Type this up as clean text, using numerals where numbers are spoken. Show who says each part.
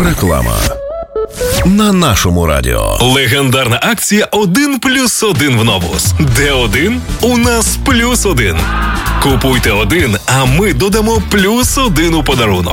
Speaker 1: Реклама на нашому радіо.
Speaker 2: Легендарна акція 1+1 в Новус. Де один? У нас +1. Купуйте один, а ми додамо +1 у подарунок.